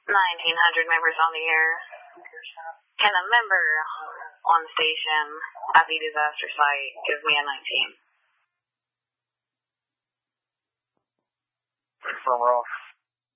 1900 members on the air. Can a member on the station at the disaster site give me a 19? From Ross.